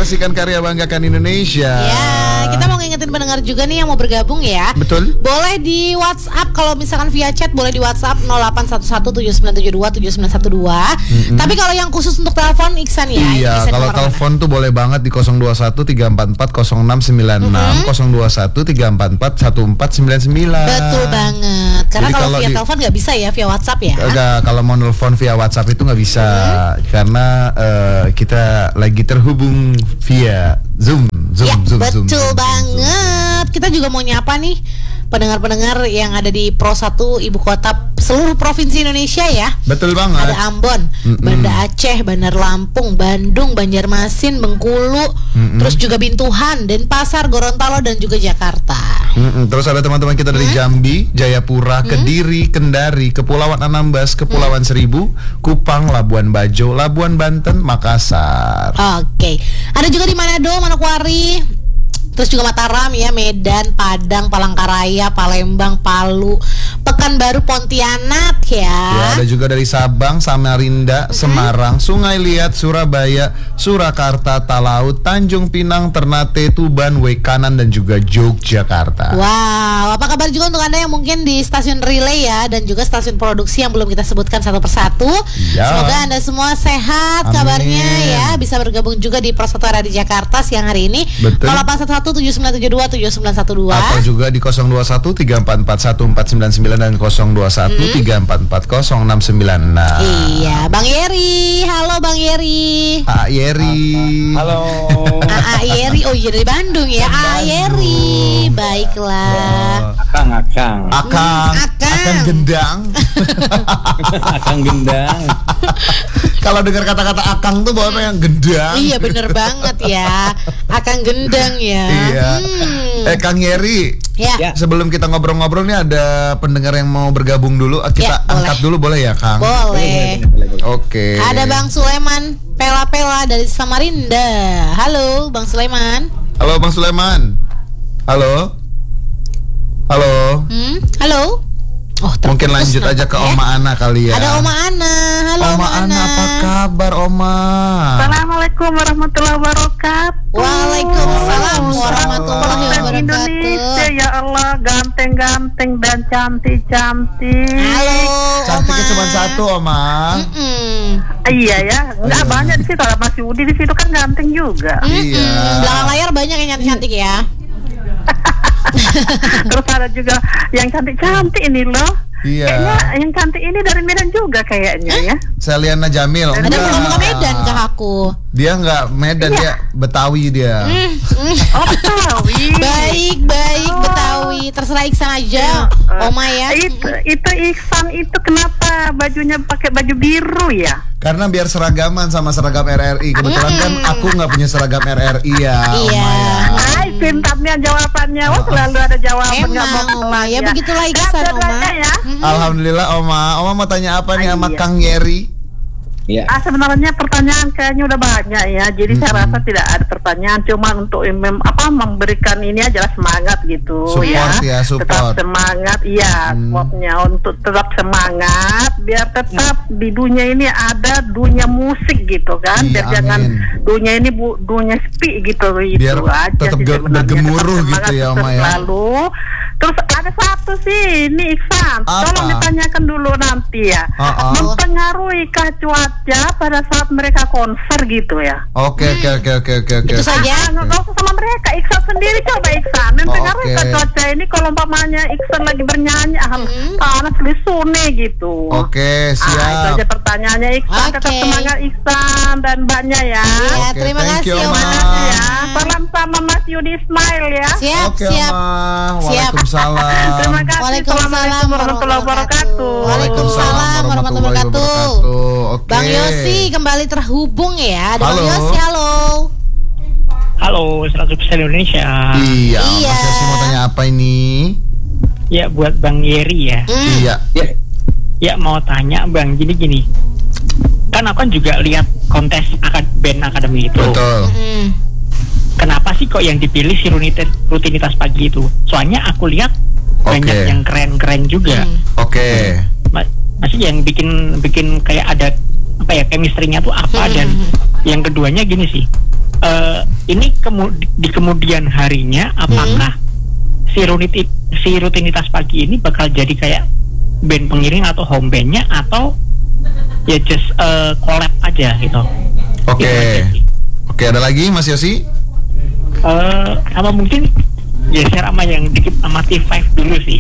menyaksikan karya Banggakan Indonesia. Ya, kita mau ngingetin pendengar juga nih yang mau bergabung ya. Betul. Boleh di WhatsApp, kalau misalkan via chat boleh di WhatsApp 081179727912. Tapi kalau yang khusus untuk telepon Iksan ya. Iya, kalau telepon tuh boleh banget di 021-344-0696, 021-344-1499. Betul banget. Karena Jadi kalau via di- telepon nggak bisa ya, via WhatsApp ya. Enggak, kalau mau nelfon via WhatsApp itu nggak bisa karena kita lagi terhubung via Zoom. Ya, betul Zoom. banget. Kita juga mau nyapa nih pendengar-pendengar yang ada di Pro 1 ibu kota seluruh provinsi Indonesia ya. Betul banget. Ada Ambon, Banda Aceh, Bandar Lampung, Bandung, Banjarmasin, Bengkulu, terus juga Bintuhan, Denpasar, Gorontalo dan juga Jakarta. Terus ada teman-teman kita dari Jambi, Jayapura, Kediri, Kendari, Kepulauan Anambas, Kepulauan Seribu, Kupang, Labuan Bajo, Labuan Banten, Makassar. Oke. Ada juga di Manado, Manokwari, terus juga Mataram ya, Medan, Padang, Palangkaraya, Palembang, Palu, Pekanbaru, Pontianak Ya, ya. ada juga dari Sabang, Samarinda, Semarang, Sungai Liat, Surabaya, Surakarta, Talaut, Tanjung Pinang, Ternate, Tuban, Wekanan dan juga Yogyakarta. Wow, apa kabar juga untuk Anda yang mungkin di stasiun relay ya, dan juga stasiun produksi yang belum kita sebutkan satu persatu. Ya. Semoga Anda semua sehat. Amin. Kabarnya ya, bisa bergabung juga di Pro 1 di Jakarta siang hari ini. Betul. 081179727912. Atau juga di 021-344-1499 dan 021-344-0696. Iya, Bang Yeri. Halo Bang Yeri. Pak Yeri. Halo. Aa Yeri. Oh iya, dari Bandung ya. Aa Yeri. Baiklah. Akang. Akang Gendang. Akang gendang. Kalau dengar kata-kata Akang tuh bawahnya yang gendang. Iya bener banget ya. Akang gendang ya. Iya. Kang Yeri. Ya. Sebelum kita ngobrol-ngobrol nih ada pendengar yang mau bergabung dulu. Kita Ya, angkat dulu boleh ya, Kang? Boleh. Oke. Ada Bang Sulaiman Pela-Pela dari Samarinda. Halo Bang Sulaiman. Halo Bang Sulaiman. Halo. Halo. Halo. Oh, Mungkin terputus lanjut aja ke nampaknya. Oma Ana kali ya. Ada Oma Ana. Halo Oma Ana, apa kabar Oma? Assalamualaikum warahmatullahi wabarakatuh. Waalaikumsalam warahmatullahi Orang Indonesia wabarakatuh. ya Allah, ganteng-ganteng dan cantik-cantik. Halo Cantiknya Oma. cuma satu Oma. Iya ya, nggak banyak di situ. Ada Mas Yudi di situ kan ganteng juga. Iya. Belakang layar banyak yang cantik-cantik ya. Terus ada juga yang cantik-cantik ini loh. Iya. Kayaknya yang cantik ini dari Medan juga kayaknya ya. Seliana Jamil. Ada Enggak. muka Medan kah aku? Dia enggak Medan, Iya. dia Betawi dia. Oh Betawi. Baik, Betawi. Terserah Iksan aja, Oma ya. Itu Iksan itu kenapa bajunya pakai baju biru ya? Karena biar seragaman sama seragam RRI. Kebetulan kan aku nggak punya seragam RRI ya, Iya. Oma ya. Ay, pintarnya jawabannya. Wah, selalu ada jawaban. nggak mau Emang Oma, ya tanya. begitulah Iksan Nggak Oma. ada ya. Alhamdulillah Oma. Oma mau tanya apa nih sama Iya. Kang Yeri? Ya. Sebenarnya pertanyaan kayaknya udah banyak ya. Jadi saya rasa tidak ada pertanyaan, cuma untuk memberikan ini aja semangat gitu. Support ya, support. Tetap semangat, iya. Supportnya untuk tetap semangat, biar tetap di dunia ini ada dunia musik gitu kan. Iya, Biar jangan amin. dunia ini dunia sepi gitu. Biar itu aja tetap sih sebenarnya. bergemuruh Tetap gitu ya, semangat Oma ya. selalu. Terus ada satu sih, ini Iksan. Apa? Tolong ditanyakan dulu nanti ya. Mempengaruhikah cuaca pada saat mereka konser gitu ya? Oke. Itu saja. Nggak usah sama mereka, Iksan sendiri coba Iksan. Mempengaruhikah Oke. cuaca ini kalau umpamanya Iksan lagi bernyanyi, panas lisune gitu. Oke, Itu siap. aja pertanyaannya Iksan. Tetap Oke. semangat Iksan dan Mbaknya ya. Iya, Oke, terima thank kasih you, Oma. Oma. Ya, salam sama Mas Yudi Ismail ya. Siap, Oke, siap. Oma. Siap. Waalaikumsalam. Terima kasih. Waalaikumsalam Assalamualaikum warahmatullahi wabarakatuh. Waalaikumsalam warahmatullahi wabarakatuh. Oke. Bang Yosi kembali terhubung ya. Ada Bang Halo. Yosi, halo. Halo, 100% Indonesia. Iya, Iya. Mas Yosi mau tanya apa ini? Ya, buat Bang Yeri ya. Iya. Ya, mau tanya Bang, gini. Kan aku kan juga lihat kontes band akademi itu. Betul. Kenapa sih kok yang dipilih si rutinitas pagi itu? Soalnya aku lihat banyak Oke. yang keren-keren juga. Oke. Masih yang bikin kayak ada apa ya, chemistry-nya tuh apa. Dan yang keduanya gini sih, ini di kemudian harinya apakah si rutinitas pagi ini bakal jadi kayak band pengiring atau home bandnya, atau ya just collab aja gitu. Oke. Itu aja sih. Oke, ada lagi Mas Yosi? Apa mungkin geser sama yang dikit sama T5 dulu sih.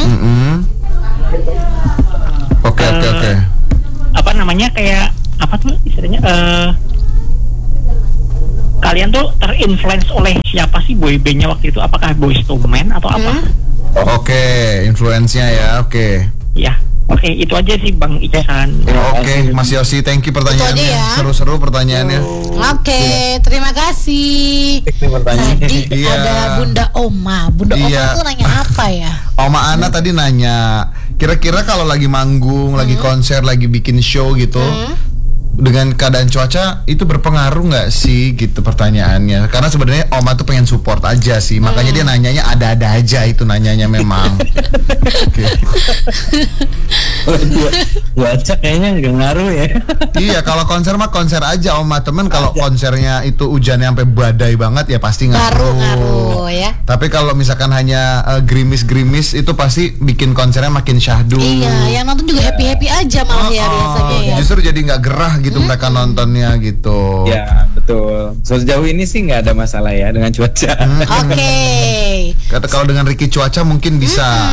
Oke. Apa namanya, kayak apa tuh istilahnya, kalian tuh terinfluence oleh siapa sih boybandnya waktu itu? Apakah Boyz II Men atau apa? Oke, influence-nya ya. Oke. Ya, oke, itu aja sih Bang Iksan. Oke, Mas Yosi, thank you pertanyaannya. Itu aja ya. Seru-seru pertanyaannya. Oke, terima kasih. Tadi Iya. ada Bunda Oma. Bunda Iya. Oma tuh nanya apa ya? Oma Ana tadi nanya, kira-kira kalau lagi manggung, lagi konser, lagi bikin show gitu, dengan keadaan cuaca itu berpengaruh nggak sih gitu pertanyaannya? Karena sebenarnya Oma tuh pengen support aja sih, makanya dia nanyanya ada-ada aja, itu nanyanya memang. Oke. Cuaca kayaknya nggak ngaruh ya. Iya, kalau konser mah konser aja Oma, temen kalau konsernya itu hujannya sampai badai banget ya pasti ngaruh. Ngaruh ya. Tapi kalau misalkan hanya gerimis-gerimis itu pasti bikin konsernya makin syahdu. Iya, yang nonton juga happy-happy aja malah ya biasanya ya. Justru jadi nggak gerah gitu mereka nontonnya gitu. Ya betul. Sejauh ini sih nggak ada masalah ya dengan cuaca. Oke. Kata kalau dengan Ricky Cuaca mungkin bisa.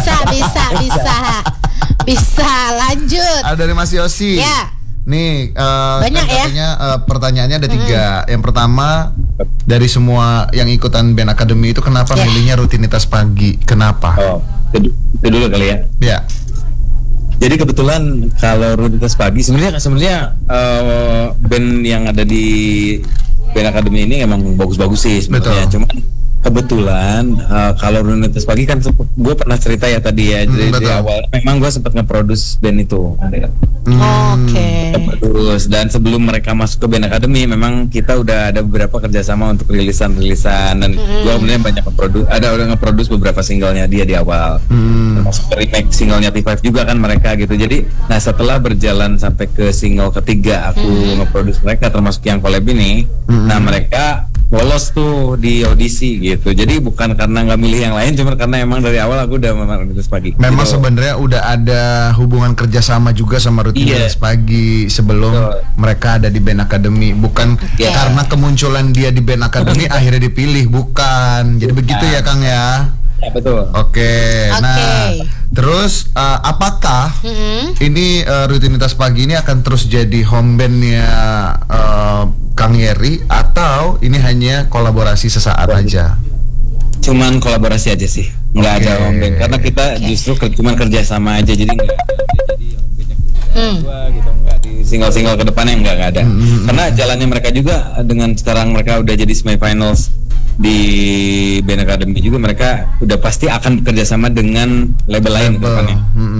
Bisa lanjut. Ada dari Mas Yosi. Ya. Nih, Banyak kan ya? katanya pertanyaannya ada 3. Yang pertama, dari semua yang ikutan Band Academy itu kenapa Ya. milihnya rutinitas pagi? Kenapa? Oh, itu dulu kali ya. Ya. Jadi kebetulan kalau rutinitas pagi sebenarnya band yang ada di Band Academy ini emang bagus-bagus sih sebenarnya. Betul. Cuman kebetulan kalau rutinitas pagi kan gue pernah cerita ya tadi ya, di betul. awal memang gue sempat nge-produce band itu. Oke. Terus dan sebelum mereka masuk ke Band Academy memang kita udah ada beberapa kerjasama untuk rilisan dan gue sebenarnya banyak udah nge-produce beberapa singlenya dia di awal, termasuk remake singlenya T5 juga kan mereka gitu. Jadi nah setelah berjalan sampai ke single ketiga aku nge-produce mereka termasuk yang collab ini, nah mereka lolos tuh di audisi gitu. Jadi bukan karena nggak milih yang lain, cuma karena emang dari awal aku udah rutinitas pagi. Memang gitu. sebenarnya udah ada hubungan kerjasama juga sama rutinitas pagi sebelum mereka ada di Band Academy. Bukan karena kemunculan dia di Band Academy akhirnya dipilih, bukan. Jadi begitu ya Kang ya. Ya betul. Oke. Nah, terus apakah ini rutinitas pagi ini akan terus jadi home bandnya Kang Yeri, atau ini hanya kolaborasi sesaat aja? Cuman kolaborasi aja sih, nggak ada home band karena kita justru cuman kerja sama aja, jadi nggak jadi home bandnya gua gitu, nggak di single ke depannya nggak ada. Karena jalannya mereka juga dengan sekarang mereka udah jadi semifinals di Band Academy juga, mereka udah pasti akan bekerja sama dengan label lain ke depannya.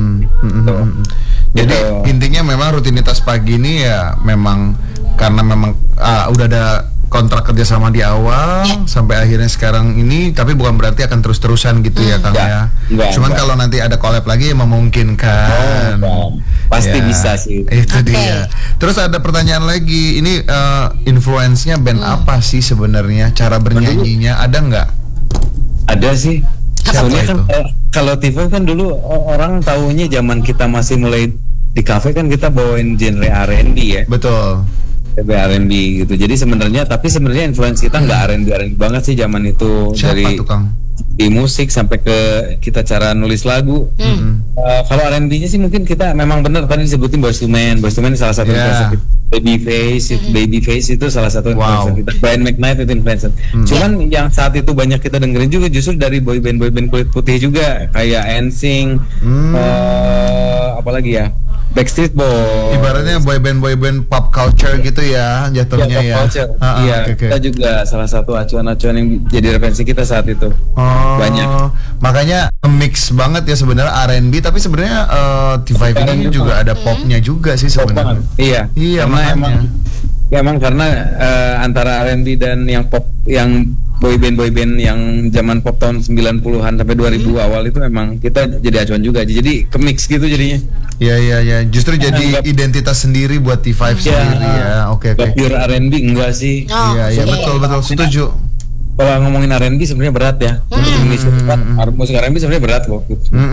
Jadi intinya memang rutinitas pagi ini ya memang karena memang udah ada kontrak kerja sama di awal sampai akhirnya sekarang ini, tapi bukan berarti akan terus-terusan gitu ya Kang ya. Cuman kalau nanti ada collab lagi ya memungkinkan. Pasti bisa sih. Itu dia. Terus ada pertanyaan lagi, ini influence-nya band apa sih sebenarnya? Cara bernyanyinya ada nggak? Ada sih. Siapa Soalnya itu? kan kalau TV kan dulu orang taunya zaman kita masih mulai di kafe kan kita bawain genre R&B ya. Betul. R&B gitu. Jadi sebenarnya influence kita nggak R&B banget sih zaman itu. Siapa dari tuh Kang? di musik sampai ke kita cara nulis lagu. Kalau R&B-nya sih mungkin kita memang benar tadi disebutin Boyz II Men salah satu influencer kita. Babyface itu salah satu influencer kita. Brian McKnight itu influencer. Cuman yang saat itu banyak kita dengerin juga justru dari boyband kulit putih juga kayak NSYNC, apalagi ya, Backstreet Boys. Ibaratnya boyband pop culture gitu ya jatuhnya ya. Iya, kita juga salah satu acuan-acuan yang jadi referensi kita saat itu. Banyak. Makanya mix banget ya sebenarnya R&B, tapi sebenarnya T5 ini juga ada popnya juga sih sebenarnya. Iya, makanya. emang karena antara R&B dan yang pop yang boyband yang zaman pop tahun 90-an sampai 2000 awal itu memang kita jadi acuan juga. Jadi ke-mix gitu jadinya. Iya. Justru jadi identitas sendiri buat T5 sendiri ya. Oke. Gak pure R&B enggak sih. Iya, betul setuju. Kalau ngomongin R&B sebenarnya berat ya. Untuk Indonesia musik R&B sebenarnya berat kok.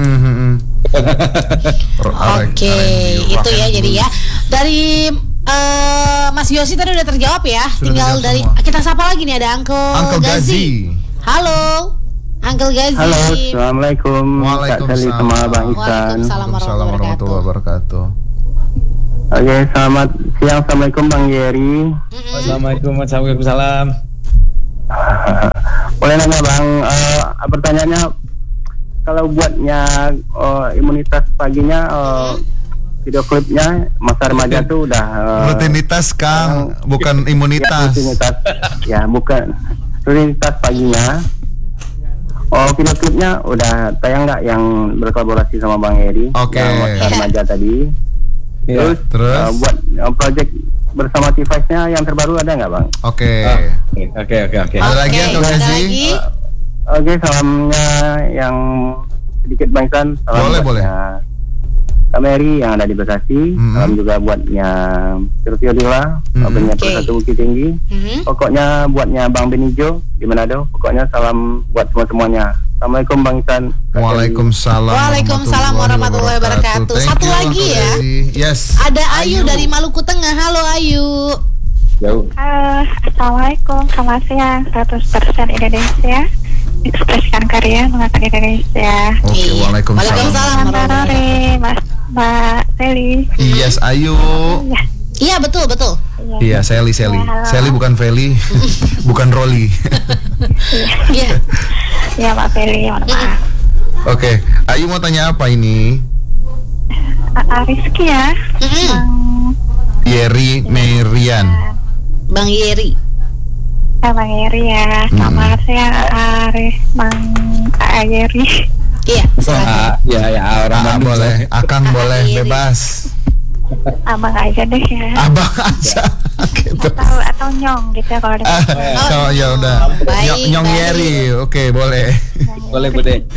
Oke, itu ya jadi ya. Dari Mas Yosi tadi udah terjawab ya. Tinggal dari semua. kita sapa lagi nih, ada Uncle Gazi. Halo, Uncle Gazi. Halo, assalamualaikum. Kak Sally sama Bang Ihsan. Waalaikumsalam warahmatullahi wabarakatuh. Oke, selamat siang. Assalamualaikum Bang Yeri. Assalamualaikum. Waalaikumsalam. Boleh nanya Bang, pertanyaannya kalau buatnya imunitas paginya, video klipnya masa remaja tuh udah rutinitas Kang, bukan imunitas. Rutinitas, ya bukan rutinitas paginya. Video klipnya udah tayang nggak yang berkolaborasi sama Bang Heri? Oke. Yang masa remaja tadi. Iya. Terus buat project bersama T5-nya yang terbaru ada nggak Bang? Oke. Ada lagi Uncle Gazi? Oke, salamnya yang sedikit Bang Ihsan. Boleh. Kak Mary yang ada di Bekasi, salam juga buatnya Sirvio Dila, Babenya Persatu Bukit Tinggi. Pokoknya buatnya Bang Benijo di Manado. Pokoknya salam buat semuanya. Assalamualaikum Bang Ihsan. Waalaikumsalam warahmatullahi wabarakatuh. Satu lagi ya. Yes. Ada Ayu dari Maluku Tengah. Halo Ayu. Jauh. Assalamualaikum, selamat siang. 100% Indonesia, ekspresikan karya mengangkat Indonesia. Oke, waalaikumsalam. Mbak Sally. Yes, Ayu. Iya betul. Iya, Sally. Sally bukan Feli, bukan Rolly. Iya. Ya Mbak Sally, mohon maaf. Oke, Ayu mau tanya apa ini? Rizky ya. Yeri Merian. Bang Yeri. Bang Yeri ya. Selamat siang Bang Yeri. Iya. Ya orang boleh, Akang boleh, bebas. Abang aja deh ya. Abang aja. Gitu. Atau Nyong gitu ya kalau ada. Oh ya udah. Nyong Yeri, oke boleh. Boleh.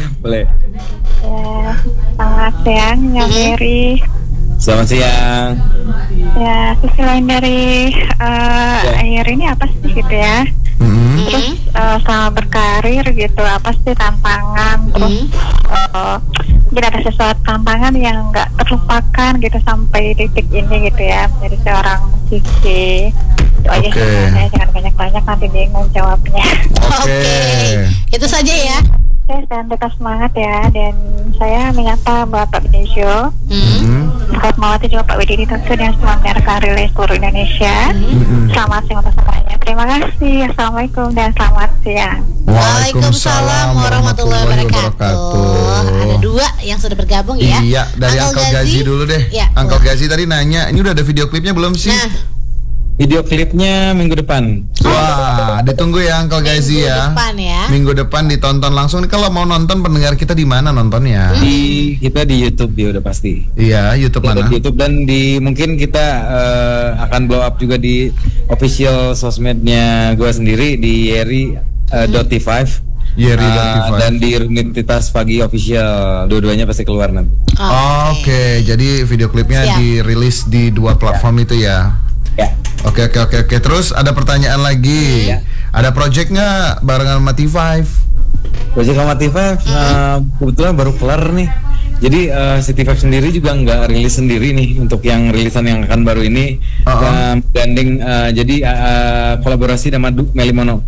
Ya, selamat siang Nyong Yeri. Selamat siang. Ya, sisi lain dari air ini apa sih gitu ya? Terus selama berkarir gitu, apa sih tantangan? Terus mungkin ada sesuatu tantangan yang nggak terlupakan gitu sampai titik ini gitu ya, menjadi seorang musisi. Itu aja sih, saya jangan banyak-banyak nanti bingung jawabnya. Oke. Itu saja ya. Dan tetap semangat ya, dan saya menyapa Bapak Benijo, Bapak Mawati juga Pak Wididi tentu, dan semua mereka relay seluruh Indonesia. Selamat siang untuk semuanya. Terima kasih. Assalamualaikum dan selamat siang. Waalaikumsalam warahmatullahi wabarakatuh. Ada dua yang sudah bergabung ya. Iya, dari Uncle Gazi dulu deh. Ya, Uncle Gazi tadi nanya, ini udah ada video klipnya belum sih? Video klipnya minggu depan. Wah, ditunggu ya Uncle Gazi ya. Minggu depan ditonton langsung. Kalau mau nonton pendengar kita di mana nontonnya? Kita di YouTube ya udah pasti. Iya, YouTube mana? Di YouTube, dan mungkin kita akan blow up juga di official sosmednya gue sendiri di Yeri.T5. Dan di Rutinitas Pagi Official, dua-duanya pasti keluar nanti. Oke, jadi video klipnya dirilis di dua platform itu ya. Ya. Oke. Terus ada pertanyaan lagi. Ada project nggak barengan sama T5? Project sama T5 kebetulan baru kelar nih. Jadi si T5 sendiri juga nggak rilis sendiri nih untuk yang rilisan yang akan baru ini. Gandeng jadi kolaborasi sama Melimono.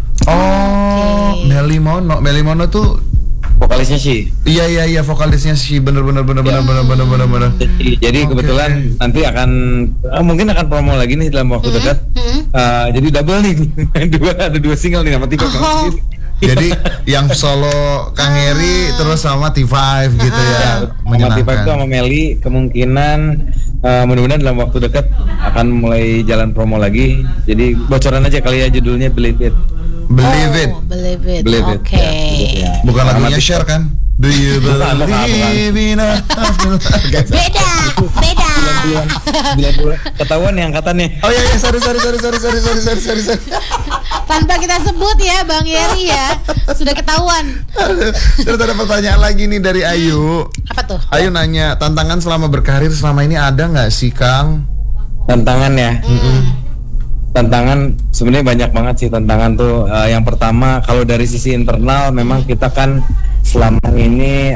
Melimono tuh vokalisnya sih. Iya vokalisnya sih, bener. Jadi kebetulan nanti mungkin akan promo lagi nih dalam waktu dekat. Jadi double nih, ada dua single nih sama T5. Jadi yang solo Kang Heri terus sama T5 gitu ya. Sama T5 itu sama Meli kemungkinan mudah-mudahan dalam waktu dekat akan mulai jalan promo lagi. Jadi bocoran aja kali ya, judulnya Believe It. Believe It. Oke. Ya. Bukan lagunya Share kan? Do you believe in us? Beda. Bulan ketahuan nih angkatannya. Oh iya, sorry. Tanpa kita sebut ya Bang Yeri ya, sudah ketahuan. Terus ada pertanyaan lagi nih dari Ayu. Apa tuh? Ayu nanya, tantangan selama berkarir selama ini ada nggak sih Kang? Tantangan ya. Tantangan sebenarnya banyak banget sih tantangan tuh. Yang pertama kalau dari sisi internal memang kita kan selama ini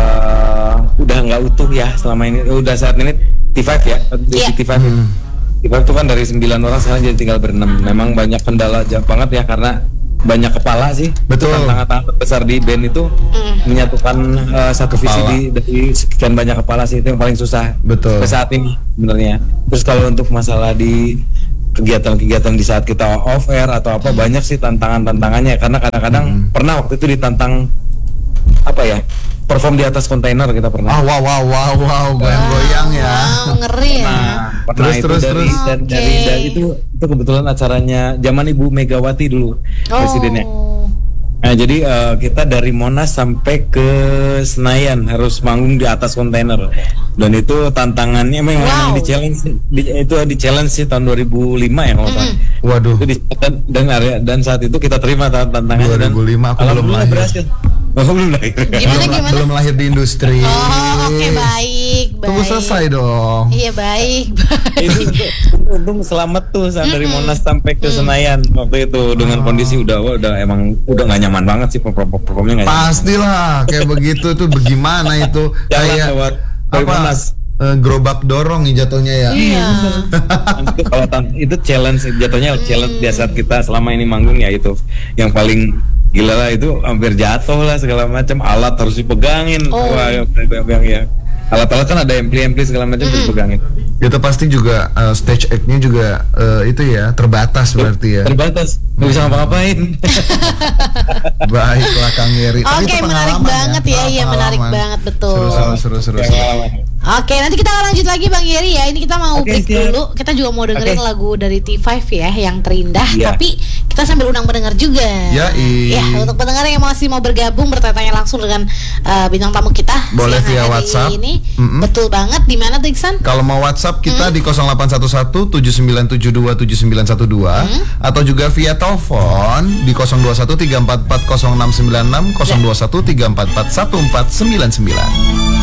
udah nggak utuh ya selama ini. Udah saat ini T5 ya, T5. T5 itu kan dari 9 orang sekarang jadi tinggal ber-6. Memang banyak kendala banget ya karena banyak kepala sih. Betul. Tantangan terbesar di band itu menyatukan satu visi dari sekian banyak kepala sih, itu yang paling susah. Betul. Sampai saat ini sebenarnya. Terus kalau untuk masalah di kegiatan-kegiatan di saat kita off air atau apa, banyak sih tantangannya karena kadang-kadang pernah waktu itu ditantang apa ya, perform di atas kontainer kita pernah. Wow, goyang ya. Wow, ngeri ya. Pernah Terus. dari itu kebetulan acaranya zaman Ibu Megawati dulu presidennya. Nah, jadi kita dari Monas sampai ke Senayan harus manggung di atas kontainer. Dan itu tantangannya memang di challenge sih tahun 2005 ya kalau salah. Waduh. Itu dan saat itu kita terima tantangannya 2005 aku belum lahir. Berhasil. Belum lahir. Gimana? Belum lahir di industri. Oke, baik. Tunggu selesai dong. Iya, baik. Itu untung selamat tuh saat dari Monas sampai ke Senayan waktu itu dengan kondisi udah emang udah nggak nyaman banget sih performnya nggak nyaman. Pastilah kayak begitu tuh bagaimana itu kayak apa? Gerobak dorong nih jatuhnya ya. Iya. Itu kalau itu challenge jatuhnya challenge di saat kita selama ini manggung ya itu yang paling gila lah, itu hampir jatuh lah segala macam, alat harus dipegangin. Wah, ya. Alat-alat kan ada ampli segala macam harus dipegangin. Itu pasti juga stage act-nya juga itu ya terbatas berarti ya. Terbatas, nggak bisa ngapa-ngapain. Baiklah Kang Yeri. Oke, menarik banget ya. Iya, menarik banget, betul. Seru. Oke, nanti kita akan lanjut lagi Bang Yeri ya. Ini kita mau break dulu. Kita juga mau dengerin lagu dari T5 ya, yang terindah. Tapi kita sambil undang pendengar juga. Ya, untuk pendengar yang masih mau bergabung bertanya langsung dengan bintang tamu kita, boleh via WhatsApp. Ini betul banget. Di mana tuh Iksan? Kalau mau WhatsApp kita di 0811 7972 7912 atau juga via telepon di 021 344 0696 021 344 1499.